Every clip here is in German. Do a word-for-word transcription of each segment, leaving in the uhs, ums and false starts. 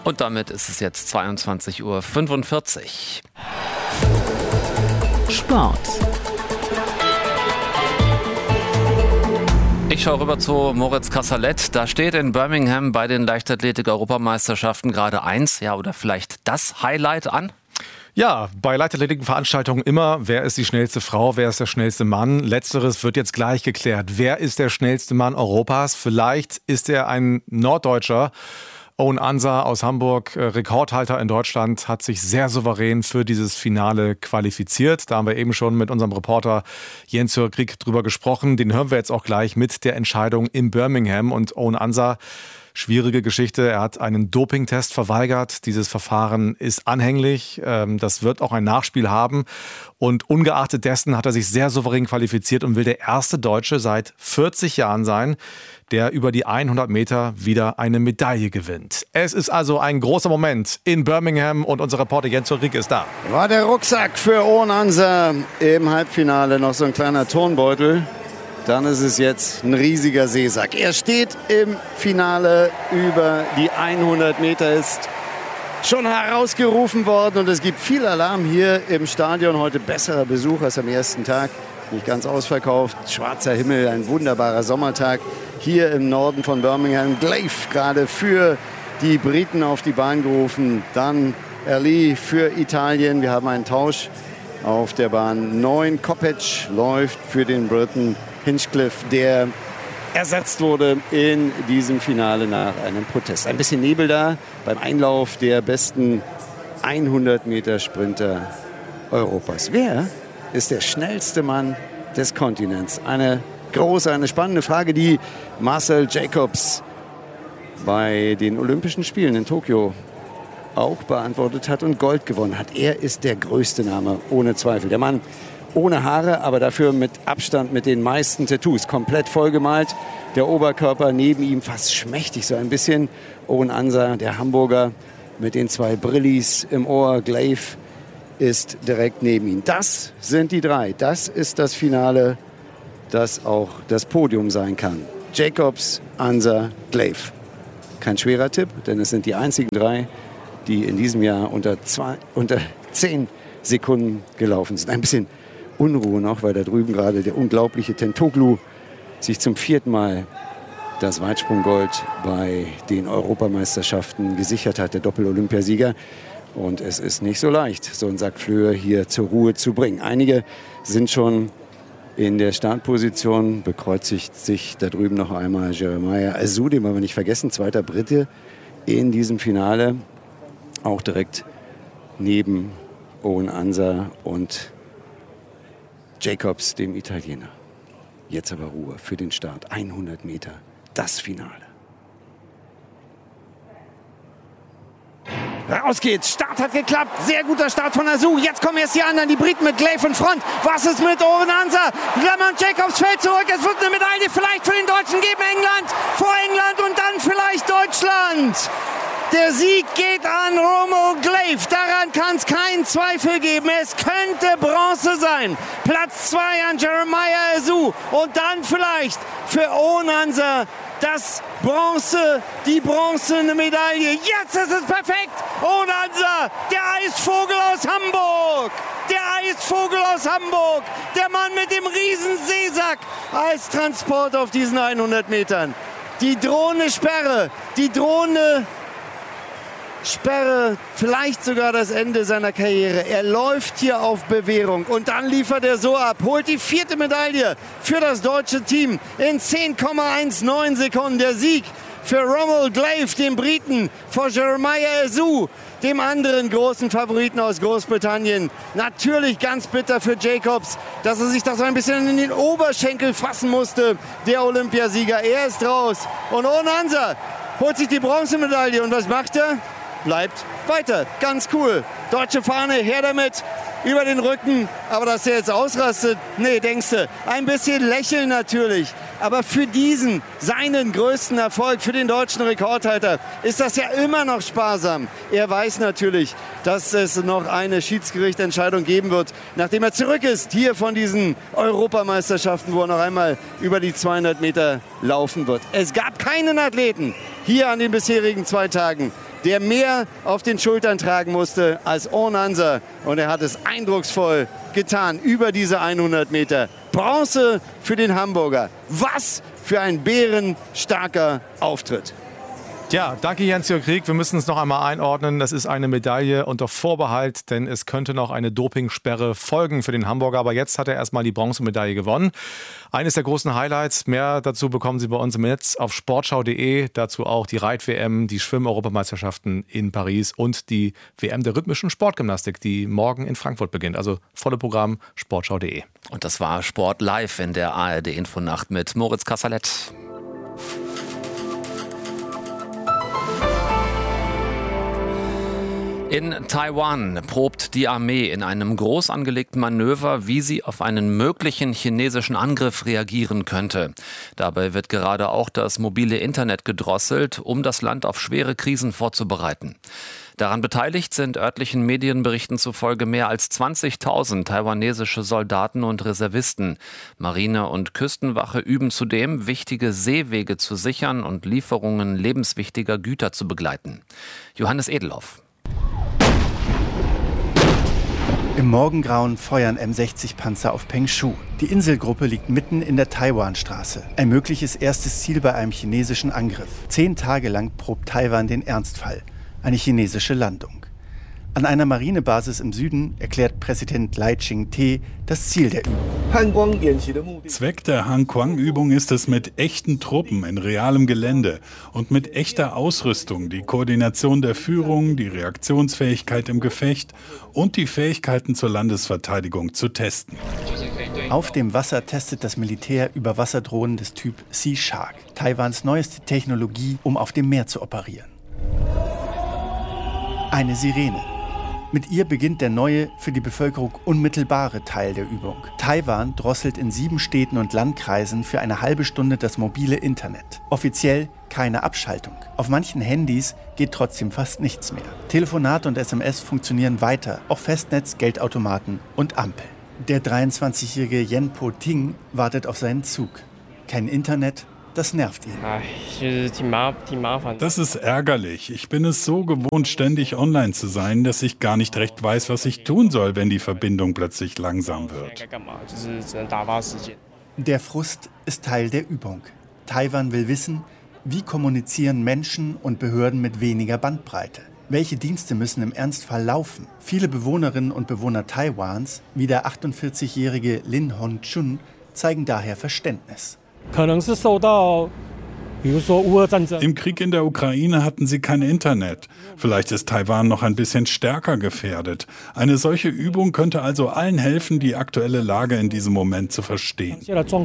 Und damit ist es jetzt zweiundzwanzig Uhr fünfundvierzig. Sport. Ich schaue rüber zu Moritz Kasserlet. Da steht in Birmingham bei den Leichtathletik-Europameisterschaften gerade eins, ja, oder vielleicht das Highlight an. Ja, bei Leichtathletik-Veranstaltungen immer, wer ist die schnellste Frau, wer ist der schnellste Mann. Letzteres wird jetzt gleich geklärt. Wer ist der schnellste Mann Europas? Vielleicht ist er ein Norddeutscher. Owen Ansa aus Hamburg, Rekordhalter in Deutschland, hat sich sehr souverän für dieses Finale qualifiziert. Da haben wir eben schon mit unserem Reporter Jens Hörkrieg drüber gesprochen. Den hören wir jetzt auch gleich mit der Entscheidung in Birmingham. Und Owen Ansa, schwierige Geschichte. Er hat einen Dopingtest verweigert. Dieses Verfahren ist anhänglich. Das wird auch ein Nachspiel haben. Und ungeachtet dessen hat er sich sehr souverän qualifiziert und will der erste Deutsche seit vierzig Jahren sein, der über die hundert Meter wieder eine Medaille gewinnt. Es ist also ein großer Moment in Birmingham und unser Reporter Jens Hörkrieg ist da. War der Rucksack für Owen Ansa im Halbfinale noch so ein kleiner Turnbeutel? Dann ist es jetzt ein riesiger Seesack. Er steht im Finale über die hundert Meter, ist schon herausgerufen worden und es gibt viel Alarm hier im Stadion. Heute besserer Besuch als am ersten Tag. Nicht ganz ausverkauft, schwarzer Himmel, ein wunderbarer Sommertag hier im Norden von Birmingham. Glaive gerade für die Briten auf die Bahn gerufen, dann Ali für Italien. Wir haben einen Tausch auf der Bahn neun. Kopeč läuft für den Briten. Hinchcliffe, der ersetzt wurde in diesem Finale nach einem Protest. Ein bisschen Nebel da beim Einlauf der besten hundert Meter Sprinter Europas. Wer ist der schnellste Mann des Kontinents? Eine große, eine spannende Frage, die Marcel Jacobs bei den Olympischen Spielen in Tokio auch beantwortet hat und Gold gewonnen hat. Er ist der größte Name, ohne Zweifel. Der Mann ohne Haare, aber dafür mit Abstand mit den meisten Tattoos. Komplett vollgemalt. Der Oberkörper neben ihm fast schmächtig, so ein bisschen. Owen Ansa, der Hamburger, mit den zwei Brillis im Ohr. Glaive ist direkt neben ihm. Das sind die drei. Das ist das Finale, das auch das Podium sein kann. Jacobs, Ansa, Glaive. Kein schwerer Tipp, denn es sind die einzigen drei, die in diesem Jahr unter, zwei, unter zehn Sekunden gelaufen sind. Ein bisschen Unruhe noch, weil da drüben gerade der unglaubliche Tentoglu sich zum vierten Mal das Weitsprunggold bei den Europameisterschaften gesichert hat, der Doppel-Olympiasieger. Und es ist nicht so leicht, so einen Sack Flöhe hier zur Ruhe zu bringen. Einige sind schon in der Startposition, bekreuzigt sich da drüben noch einmal Jeremiah Azu, den wollen wir nicht vergessen, zweiter Brite in diesem Finale, auch direkt neben Owen Ansa und Jacobs, dem Italiener. Jetzt aber Ruhe für den Start. hundert Meter, das Finale. Raus geht's. Start hat geklappt. Sehr guter Start von Azu. Jetzt kommen erst die anderen, die Briten mit Glaive in Front. Was ist mit Owen Ansa? Lemon Jacobs fällt zurück. Es wird eine Medaille vielleicht für den Deutschen geben. England vor England und dann vielleicht Deutschland. Der Sieg geht an Romo Glaive. Daran kann es keinen Zweifel geben. Es könnte Bronze sein. Platz zwei an Jeremiah Azu. Und dann vielleicht für Owen Ansa das Bronze, die bronzene Medaille. Jetzt ist es perfekt. Owen Ansa, der Eisvogel aus Hamburg. Der Eisvogel aus Hamburg. Der Mann mit dem riesen Seesack als Transport auf diesen hundert Metern. Die drohende Sperre, die drohende Sperre, vielleicht sogar das Ende seiner Karriere. Er läuft hier auf Bewährung und dann liefert er so ab, holt die vierte Medaille für das deutsche Team in zehn Komma neunzehn Sekunden. Der Sieg für Romo Glaive, dem Briten, vor Jeremiah Azu, dem anderen großen Favoriten aus Großbritannien. Natürlich ganz bitter für Jacobs, dass er sich das ein bisschen in den Oberschenkel fassen musste, der Olympiasieger. Er ist raus und Owen Ansa holt sich die Bronzemedaille und was macht er? Bleibt weiter. Ganz cool. Deutsche Fahne, her damit. Über den Rücken. Aber dass er jetzt ausrastet, nee, denkst du. Ein bisschen lächeln natürlich. Aber für diesen, seinen größten Erfolg, für den deutschen Rekordhalter, ist das ja immer noch sparsam. Er weiß natürlich, dass es noch eine Schiedsgerichtentscheidung geben wird, nachdem er zurück ist hier von diesen Europameisterschaften, wo er noch einmal über die zweihundert Meter laufen wird. Es gab keinen Athleten hier an den bisherigen zwei Tagen, der mehr auf den Schultern tragen musste als Onansa. Und er hat es eindrucksvoll getan über diese hundert Meter. Bronze für den Hamburger. Was für ein bärenstarker Auftritt. Ja, danke Jens-Jörg Rieck. Wir müssen es noch einmal einordnen. Das ist eine Medaille unter Vorbehalt, denn es könnte noch eine Dopingsperre folgen für den Hamburger. Aber jetzt hat er erstmal die Bronzemedaille gewonnen. Eines der großen Highlights. Mehr dazu bekommen Sie bei uns im Netz auf sportschau punkt de. Dazu auch die Reit-W M, die Schwimm-Europameisterschaften in Paris und die W M der rhythmischen Sportgymnastik, die morgen in Frankfurt beginnt. Also volle Programm sportschau punkt de. Und das war Sport live in der A R D-Infonacht mit Moritz Kasserlet. In Taiwan probt die Armee in einem groß angelegten Manöver, wie sie auf einen möglichen chinesischen Angriff reagieren könnte. Dabei wird gerade auch das mobile Internet gedrosselt, um das Land auf schwere Krisen vorzubereiten. Daran beteiligt sind örtlichen Medienberichten zufolge mehr als zwanzigtausend taiwanesische Soldaten und Reservisten. Marine- und Küstenwache üben zudem, wichtige Seewege zu sichern und Lieferungen lebenswichtiger Güter zu begleiten. Johannes Edelhoff. Im Morgengrauen feuern M sechzig Panzer auf Pengshu. Die Inselgruppe liegt mitten in der Taiwanstraße. Ein mögliches erstes Ziel bei einem chinesischen Angriff. Zehn Tage lang probt Taiwan den Ernstfall. Eine chinesische Landung. An einer Marinebasis im Süden erklärt Präsident Lai Ching-te das Ziel der Übung. Zweck der Han-Quang-Übung ist es, mit echten Truppen in realem Gelände und mit echter Ausrüstung die Koordination der Führung, die Reaktionsfähigkeit im Gefecht und die Fähigkeiten zur Landesverteidigung zu testen. Auf dem Wasser testet das Militär Überwasserdrohnen des Typ Sea Shark, Taiwans neueste Technologie, um auf dem Meer zu operieren. Eine Sirene. Mit ihr beginnt der neue, für die Bevölkerung unmittelbare Teil der Übung. Taiwan drosselt in sieben Städten und Landkreisen für eine halbe Stunde das mobile Internet. Offiziell keine Abschaltung. Auf manchen Handys geht trotzdem fast nichts mehr. Telefonate und S M S funktionieren weiter, auch Festnetz, Geldautomaten und Ampeln. Der dreiundzwanzigjährige Yen Po-ting wartet auf seinen Zug. Kein Internet, das nervt ihn. Das ist ärgerlich. Ich bin es so gewohnt, ständig online zu sein, dass ich gar nicht recht weiß, was ich tun soll, wenn die Verbindung plötzlich langsam wird. Der Frust ist Teil der Übung. Taiwan will wissen, wie kommunizieren Menschen und Behörden mit weniger Bandbreite. Welche Dienste müssen im Ernstfall laufen? Viele Bewohnerinnen und Bewohner Taiwans, wie der achtundvierzigjährige Lin Hon-chun, zeigen daher Verständnis. Im Krieg in der Ukraine hatten sie kein Internet. Vielleicht ist Taiwan noch ein bisschen stärker gefährdet. Eine solche Übung könnte also allen helfen, die aktuelle Lage in diesem Moment zu verstehen.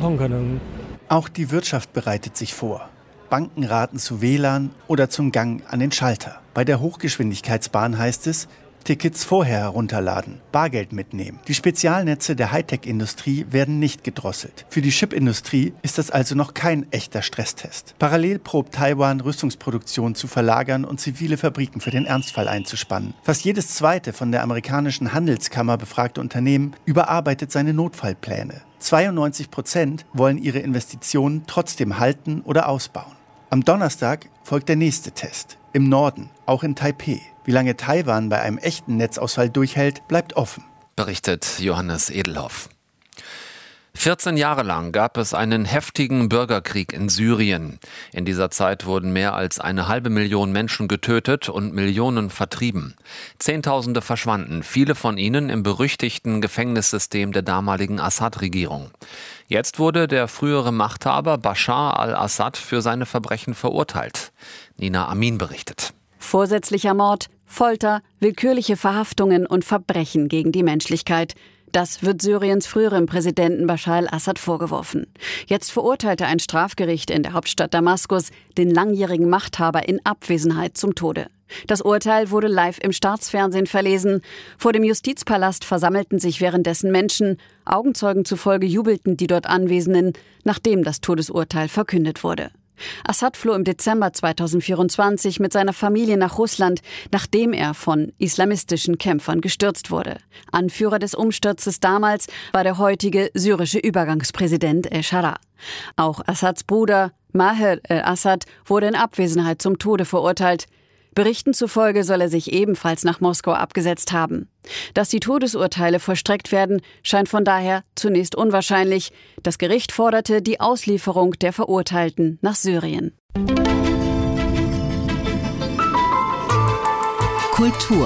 Auch die Wirtschaft bereitet sich vor. Banken raten zu W L A N oder zum Gang an den Schalter. Bei der Hochgeschwindigkeitsbahn heißt es, Tickets vorher herunterladen, Bargeld mitnehmen. Die Spezialnetze der Hightech-Industrie werden nicht gedrosselt. Für die Chipindustrie ist das also noch kein echter Stresstest. Parallel probt Taiwan, Rüstungsproduktion zu verlagern und zivile Fabriken für den Ernstfall einzuspannen. Fast jedes zweite von der amerikanischen Handelskammer befragte Unternehmen überarbeitet seine Notfallpläne. zweiundneunzig Prozent wollen ihre Investitionen trotzdem halten oder ausbauen. Am Donnerstag folgt der nächste Test. Im Norden, auch in Taipeh. Wie lange Taiwan bei einem echten Netzausfall durchhält, bleibt offen. Berichtet Johannes Edelhoff. vierzehn Jahre lang gab es einen heftigen Bürgerkrieg in Syrien. In dieser Zeit wurden mehr als eine halbe Million Menschen getötet und Millionen vertrieben. Zehntausende verschwanden, viele von ihnen im berüchtigten Gefängnissystem der damaligen Assad-Regierung. Jetzt wurde der frühere Machthaber Bashar al-Assad für seine Verbrechen verurteilt. Nina Amin berichtet. Vorsätzlicher Mord, Folter, willkürliche Verhaftungen und Verbrechen gegen die Menschlichkeit. Das wird Syriens früherem Präsidenten Bashar al-Assad vorgeworfen. Jetzt verurteilte ein Strafgericht in der Hauptstadt Damaskus den langjährigen Machthaber in Abwesenheit zum Tode. Das Urteil wurde live im Staatsfernsehen verlesen. Vor dem Justizpalast versammelten sich währenddessen Menschen. Augenzeugen zufolge jubelten die dort Anwesenden, nachdem das Todesurteil verkündet wurde. Assad floh im Dezember zweitausendvierundzwanzig mit seiner Familie nach Russland, nachdem er von islamistischen Kämpfern gestürzt wurde. Anführer des Umsturzes damals war der heutige syrische Übergangspräsident El-Shara. Auch Assads Bruder Maher al-Assad wurde in Abwesenheit zum Tode verurteilt. Berichten zufolge soll er sich ebenfalls nach Moskau abgesetzt haben. Dass die Todesurteile vollstreckt werden, scheint von daher zunächst unwahrscheinlich. Das Gericht forderte die Auslieferung der Verurteilten nach Syrien. Kultur.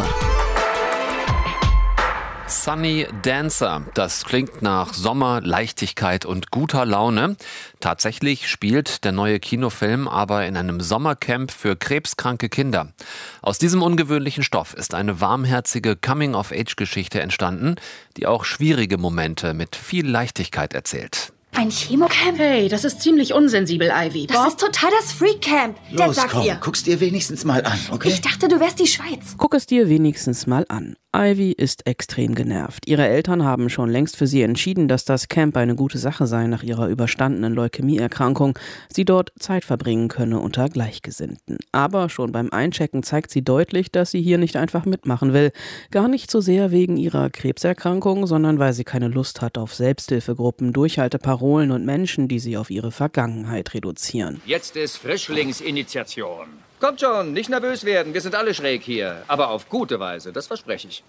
Sunny Dancer, das klingt nach Sommer, Leichtigkeit und guter Laune. Tatsächlich spielt der neue Kinofilm aber in einem Sommercamp für krebskranke Kinder. Aus diesem ungewöhnlichen Stoff ist eine warmherzige Coming-of-Age-Geschichte entstanden, die auch schwierige Momente mit viel Leichtigkeit erzählt. Ein Chemocamp? Hey, das ist ziemlich unsensibel, Ivy. Das Bob? ist total das Freak-Camp. Los, komm, dir. guck's dir wenigstens mal an, okay? Ich dachte, du wärst die Schweiz. Guck es dir wenigstens mal an. Ivy ist extrem genervt. Ihre Eltern haben schon längst für sie entschieden, dass das Camp eine gute Sache sei nach ihrer überstandenen Leukämieerkrankung. Sie dort Zeit verbringen könne unter Gleichgesinnten. Aber schon beim Einchecken zeigt sie deutlich, dass sie hier nicht einfach mitmachen will. Gar nicht so sehr wegen ihrer Krebserkrankung, sondern weil sie keine Lust hat auf Selbsthilfegruppen, Durchhalteparolen und Menschen, die sie auf ihre Vergangenheit reduzieren. Jetzt ist Frischlingsinitiation. Kommt schon, nicht nervös werden, wir sind alle schräg hier. Aber auf gute Weise, das verspreche ich.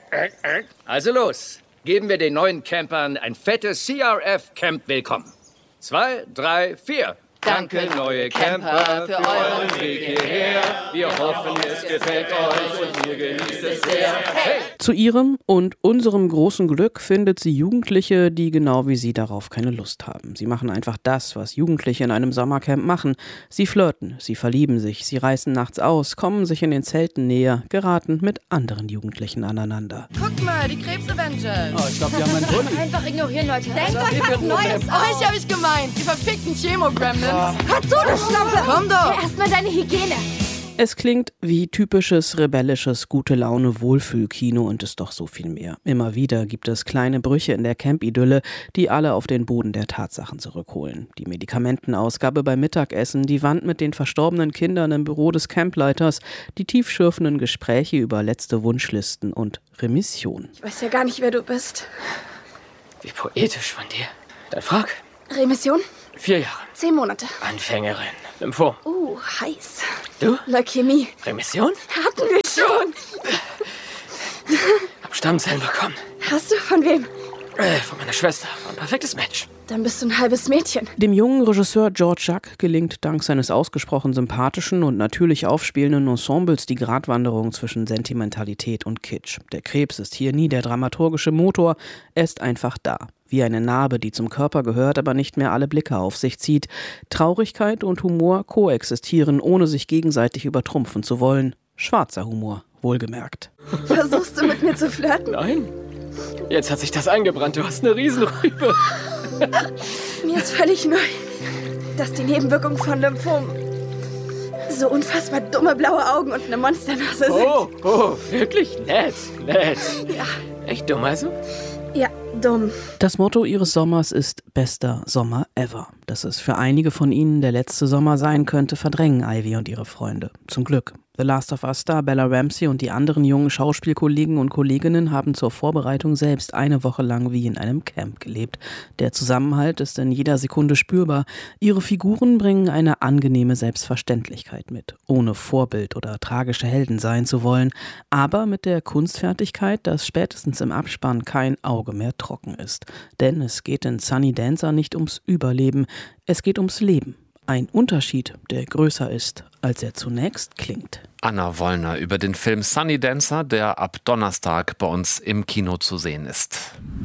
Also los, geben wir den neuen Campern ein fettes C R F-Camp-Willkommen. Zwei, drei, vier. Danke, neue Camper, für euren Weg hierher. Wir hoffen, es gefällt euch und ihr genießt es sehr. Hey! Zu ihrem und unserem großen Glück findet sie Jugendliche, die genau wie sie darauf keine Lust haben. Sie machen einfach das, was Jugendliche in einem Sommercamp machen. Sie flirten, sie verlieben sich, sie reißen nachts aus, kommen sich in den Zelten näher, geraten mit anderen Jugendlichen aneinander. Guck mal, die Krebs-Avengers. Oh, ich glaube, die haben einen Bulli. Einfach ignorieren, Leute. Denkt euch was Neues aus. Euch hab ich gemeint, die verfickten Chemo-Gremlins. Hör zu, du Schlampe! Komm doch! Erstmal deine Hygiene. Es klingt wie typisches, rebellisches, Gute-Laune-Wohlfühlkino und ist doch so viel mehr. Immer wieder gibt es kleine Brüche in der Camp-Idylle, die alle auf den Boden der Tatsachen zurückholen. Die Medikamentenausgabe beim Mittagessen, die Wand mit den verstorbenen Kindern im Büro des Campleiters, die tiefschürfenden Gespräche über letzte Wunschlisten und Remission. Ich weiß ja gar nicht, wer du bist. Wie poetisch von dir. Dann frag. Remission? Vier Jahre. Zehn Monate. Anfängerin. Lymphom. Uh, heiß. Du? Leukämie. Remission? Hatten wir schon. Hab Stammzellen bekommen. Hast du? Von wem? Äh, von meiner Schwester. War ein perfektes Match. Dann bist du ein halbes Mädchen. Dem jungen Regisseur George Jacques gelingt dank seines ausgesprochen sympathischen und natürlich aufspielenden Ensembles die Gratwanderung zwischen Sentimentalität und Kitsch. Der Krebs ist hier nie der dramaturgische Motor, er ist einfach da. Wie eine Narbe, die zum Körper gehört, aber nicht mehr alle Blicke auf sich zieht. Traurigkeit und Humor koexistieren, ohne sich gegenseitig übertrumpfen zu wollen. Schwarzer Humor, wohlgemerkt. Versuchst du mit mir zu flirten? Nein. Jetzt hat sich das eingebrannt. Du hast eine Riesenrübe. Mir ist völlig neu, dass die Nebenwirkungen von Lymphom so unfassbar dumme blaue Augen und eine Monsternase sind. Oh, oh, wirklich nett, nett. Ja. Echt dumm also? Ja, dumm. Das Motto ihres Sommers ist bester Sommer ever. Dass es für einige von ihnen der letzte Sommer sein könnte, verdrängen Ivy und ihre Freunde. Zum Glück. The Last of Us-Star Bella Ramsey und die anderen jungen Schauspielkollegen und Kolleginnen haben zur Vorbereitung selbst eine Woche lang wie in einem Camp gelebt. Der Zusammenhalt ist in jeder Sekunde spürbar. Ihre Figuren bringen eine angenehme Selbstverständlichkeit mit, ohne Vorbild oder tragische Helden sein zu wollen, aber mit der Kunstfertigkeit, dass spätestens im Abspann kein Auge mehr trocken ist. Denn es geht in Sunny Dancer nicht ums Überleben, es geht ums Leben. Ein Unterschied, der größer ist, als er zunächst klingt. Anna Wollner über den Film Sunny Dancer, der ab Donnerstag bei uns im Kino zu sehen ist.